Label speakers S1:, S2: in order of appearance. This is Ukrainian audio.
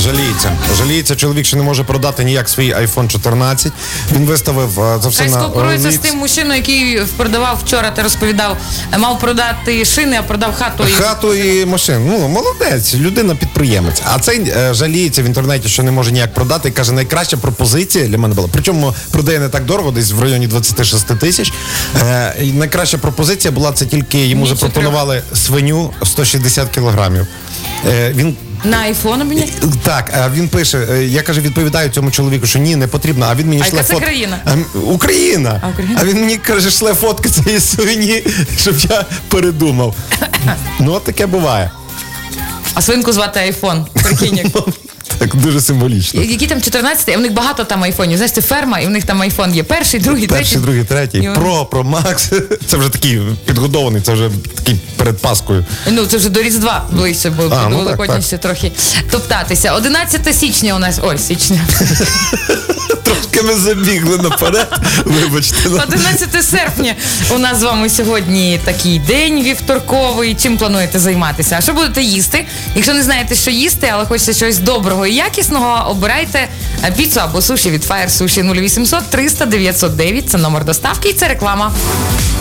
S1: Жаліється чоловік, що не може продати ніяк свій iPhone 14. Він виставив це все
S2: Хай
S1: на
S2: сконкурується з
S1: OLX.
S2: тим мужчиною, який продавав вчора, ти розповідав, мав продати шини, а продав хату.
S1: Хату і машину. Ну, молодець, людина-підприємець. А цей жаліється в інтернеті, що не може ніяк продати, і каже, найкраща пропозиція для мене була. Причому продає не так дорого, десь в районі 26 тисяч. І найкраща пропозиція була, це тільки йому запропонували свиню 160 кілограмів. Він
S2: На айфон мені?
S1: Так, а він пише, я, каже, відповідаю цьому чоловіку, що ні, не потрібно, а він мені шле
S2: яка це країна?
S1: Україна.
S2: Україна.
S1: А він мені, каже, шле фотки цієї свині, щоб я передумав. Ну, от таке буває.
S2: А свинку звати айфон, прикинь. як.
S1: Так, дуже символічно.
S2: Які там 14, а в них багато там айфонів. Знаєш, це ферма, і в них там айфон є перший, другий,
S1: Перший, другий, третій. Про, Макс. Це вже такий підгодований, це вже такий перед Паскою.
S2: Ну, це вже до Різдва ближче, бо до
S1: ну
S2: Великодня
S1: так.
S2: ще трохи топтатися. 11 січня у нас... Ой, січня.
S1: Трошки ми забігли наперед, вибачте.
S2: 11 серпня у нас з вами сьогодні такий день вівторковий. Чим плануєте займатися? А що будете їсти? Якщо не знаєте, що їсти, але хочете щось доброго і якісного, обирайте піцу або суші від Fire Sushi 0800 300 909. Це номер доставки і це реклама.